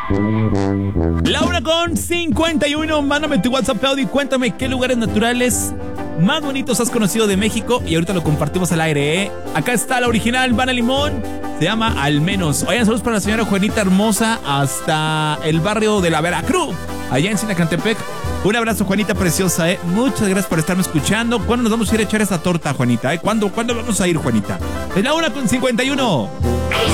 Laura con 51, mándame tu WhatsApp audio y cuéntame qué lugares naturales más bonitos has conocido de México y ahorita lo compartimos al aire, ¿eh? Acá está la original, Bana Limón, se llama Al Menos. Oigan, saludos para la señora Juanita Hermosa hasta el barrio de la Veracruz, allá en Sinacantepec. Un abrazo, Juanita preciosa, ¿eh? Muchas gracias por estarme escuchando. ¿Cuándo nos vamos a ir a echar esa torta, Juanita? ¿Cuándo vamos a ir, Juanita? Es la 1:51.